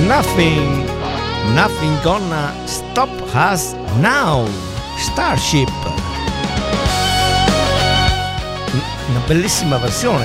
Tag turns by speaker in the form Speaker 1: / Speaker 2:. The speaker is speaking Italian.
Speaker 1: Nothing Gonna Stop Us Now, Starship. Una bellissima versione